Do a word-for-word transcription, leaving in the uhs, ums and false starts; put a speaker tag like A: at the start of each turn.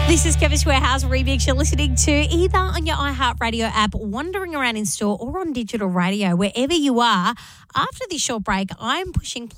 A: This is Chemist Warehouse Remix. You're listening to either on your iHeartRadio app, wandering around in store, or on digital radio, wherever you are. After this short break, I'm pushing play